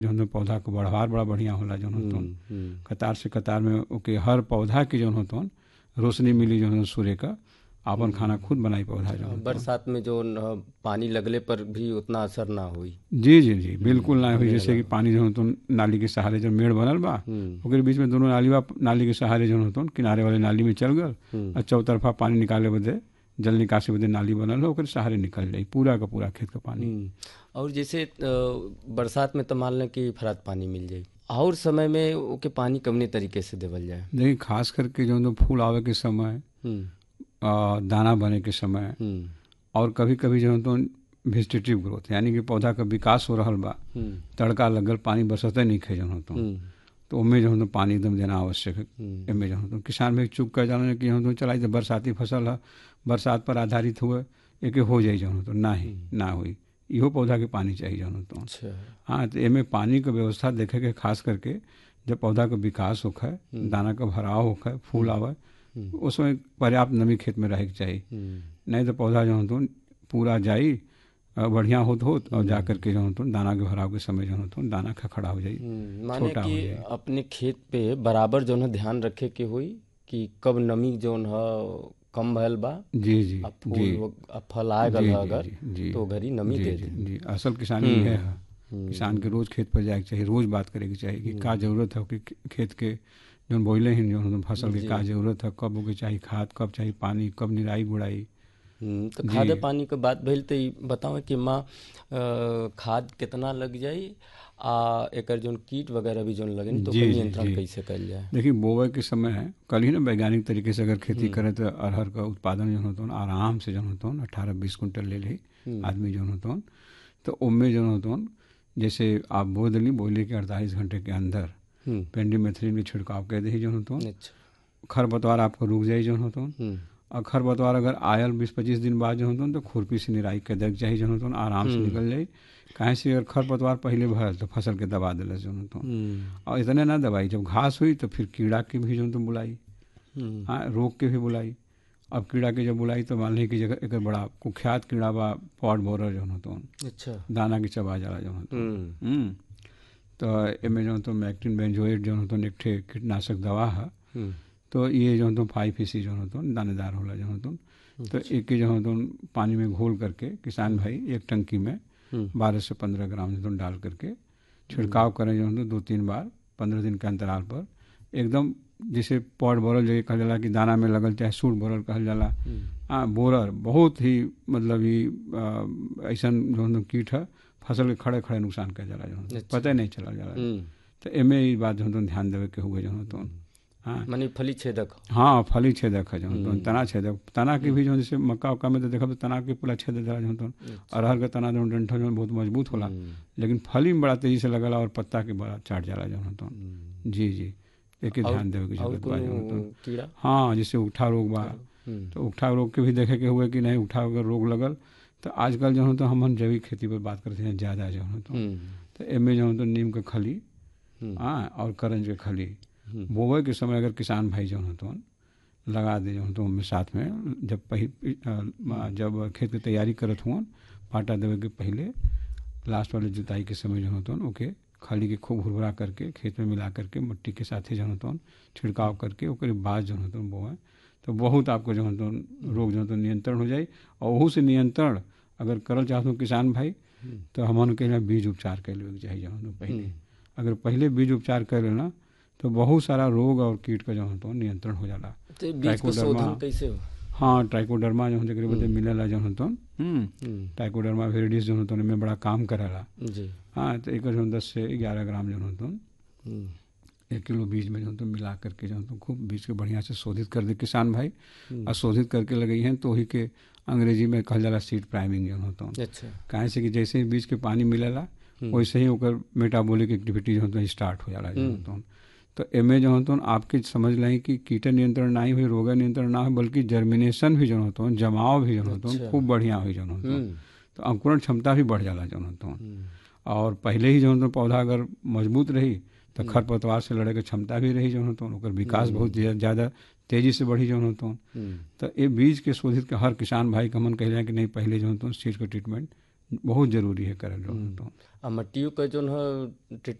जौन तो पौधा को बढ़वार बड़ा बढ़िया होला जौन होतन। कतार से कतार में ओके हर पौधा के जौन होतन रोशनी मिली जौन सूर्य का, आपन खाना खुद बनाई पौधा जौन। बरसात में जो पानी लगले पर भी उतना असर ना हुई। जी जी जी बिल्कुल ना हुई। जैसे कि पानी जो होतन नाली के सहारे जो मेड़ बनल बा ओकरे बीच में दोनों नाली बा, नाली के सहारे जो होतन किनारे वाले नाली में चल गल और चौतरफा पानी निकाले बदे जल निकासी बदे नाली बनल हो, ओकरे सहारे निकल जाई पूरा का पूरा खेत का पानी। और जैसे बरसात में तो मान लें कि फरात पानी मिल जाई, और समय में ओके पानी कवने तरीके से देवल जाए? देखिए खास करके जो फूल आवे के समय, दाना बने के समय, और कभी कभी जो तो वेजिटेटिव ग्रोथ यानी कि पौधा का विकास हो रहा बा, तड़का लगल पानी बरसते नहीं खे जन तो उनमें जो पानी एकदम देना आवश्यक है। इनमें जो किसान भाई चुप कर जाने कि हम चलाई तो बरसाती फसल है, बरसात पर आधारित हुए एक हो जाए जन तो ना ही ना हुई, इहो पौधा के पानी चाहिए जन तो। हाँ तो इनमें पानी का व्यवस्था देखे के खास करके जब पौधा का विकास होता है, दाना का भराव होता है, फूल आवे, उसमें पर्याप्त नमी खेत में रहे के चाहिए। नहीं तो पौधा जो तो पूरा जाई बढ़िया होत और जा करके जो तो दाना के भराव के समय जो तो दाना खड़ा हो जाई, छोटा हो जाई। अपने खेत पे बराबर जो है ध्यान रखे के हुई कि कब नमी जो है कम भयल बा, जी जी फल आएगा अगर तो घरी नमी दे दे। जी असल किसानी है किसान के रोज खेत पर जाए चाहिए, रोज बात करे के चाहिए कि का जरूरत है कि खेत के जो बोले हैं जो फसल की का जरूरत है, कब ओके चाहिए खाद, कब चाहिए पानी, कब निराई गुड़ाई। तो खाद पानी के बात भइल तो बताओ कि माँ खाद कितना लग जाई आ एकर जो कीट वगैरह भी जो लगे तो नियंत्रण कैसे कर जाए? देखिए बोवे के समय है कल ही ना वैज्ञानिक तरीके से अगर खेती करे तो अरहर का उत्पादन जो होता है आराम से जो होता है 18-20 कुंटल ले ले आदमी जो होता है। तो उनमें जो होता है जैसे आप बो दिली, बोले के 48 घंटे के अंदर पेंडीमेथ्रिन के छिड़काव कर दे जो होता है। खरपतवार आपको रुक जाये जो होता है, और खरपतवार अगर आयल 20-25 दिन बाद जो होता है तो खुरपी से निराई कर देख चाहिए जो होता है, आराम से निकल जाये। कहीं से अगर खरपतवार पहले भरल तो फसल के दबा दिल जो होता है। और इतने ना दबाई, जब घास हुई तो फिर कीड़ा के भी जो तो बुलाई, हाँ रोग के भी बुलाई। अब कीड़ा के जब बुलाई तो मान ली कि जगह एक बड़ा कुख्यात कीड़ा बा पॉट बोरर जो होता है। अच्छा दाना के चबा जाला जो होता है। तो इनमें जो तो मैक्टिन बेंजोएट जो होता है एक कीटनाशक दवा है। तो ये जो तो 5 जो होता है दानेदार होला जो होता है। तो एक जो होता है पानी में घोल करके किसान भाई एक टंकी में 12 से 15 ग्राम जो डाल करके छिड़काव करें जो होता 2-3 बार 15 दिन के अंतराल पर, एकदम जिसे पॉट बोरर जो कहल जाला कि दाना में लगल, चाहे सूट बोरर कहल जाला। हाँ बोरर बहुत ही मतलब ही ऐसा जो कीट है फसल के खड़े खड़े नुकसान कर जाला जो पता ही नहीं चला जाला। तो एमे ये बात जो ध्यान देवे के हुए जो तो हाँ माने फली छेदक। हाँ फली छेदक है जो तना छेदक, तना के भी जो जैसे मक्का उक्का में तो देखा तो तना के पूरा छेद दिला जो तो अरहर का तना जो डंठल जो बहुत मजबूत होला, लेकिन फली में बड़ा तेजी से लगला और पत्ता के बड़ा चाट जाला जो तो। जी जी एक ध्यान देवे की जरूरत बा जो तो। हाँ जैसे उठा रोग बा तो उठा रोग के भी देखे के हुए कि नहीं उठा अगर रोग लगल तो आजकल जो तो हम जैविक खेती पर बात करते हैं ज़्यादा जो तो एमे जो तो नीम के खली हाँ और करंज के खली बोवे के समय अगर किसान भाई जो तो लगा दे जो तो उनमें साथ में जब खेत की तैयारी करत हुआ पाटा देवे के पहले लास्ट वाले जुताई के समय जो तो ओके खली के खूब हुरभरा करके खेत में मिला करके मिट्टी के साथ ही जो तो छिड़काव करके ओकरे बाद जो तो बोए तो बहुत आपको जो तो रोग जो तो नियंत्रण हो जाए। और वहू से नियंत्रण अगर करल चाहते हो किसान भाई तो हमन के बीज उपचार कर लेवे चाहिए जो पहले। अगर पहले बीज उपचार कर लेना तो बहुत सारा रोग और कीट का जो तो नियंत्रण हो जाला। तो बीज को शोधन कैसे हो? हाँ ट्राइकोडर्मा जो जगह बदे मिलेला जो तो ट्राइकोडर्मा वेरिडिस जो तो में बड़ा काम करेला। हाँ तो एक 10 से 11 ग्राम जो तो 1 किलो बीज में जो तो मिला करके जो तो खूब बीज के बढ़िया से शोधित कर दे किसान भाई, और शोधित करके लगई हैं तो ही के अंग्रेजी में कहल जाला सीड प्राइमिंग जो तो। अच्छा कहे से कि जैसे ही बीज के पानी मिलेला वैसे ही ओकर मेटाबॉलिक एक्टिविटी जो तो स्टार्ट हो जाला जो तो एमे जो तो आपके समझ लें कि कीट नियंत्रण ना ही हुई, रोग नियंत्रण ना हो, बल्कि जर्मिनेशन भी जो तो जमाव भी जो तो खूब बढ़िया हुई जो तो अंकुरण क्षमता भी बढ़ जाला जो तो। और पहले ही जो तो पौधा अगर मजबूत रही तो खरपतवार से लड़े के क्षमता भी रही जो तो ओकर विकास बहुत ज़्यादा तेजी से बढ़ी जो तो ये बीज के शोधित के हर किसान भाई का मन कह रहे हैं कि नहीं पहले जो तो सीड का ट्रीटमेंट बहुत जरूरी है करल जो तो। आ मट्टियों का जोन है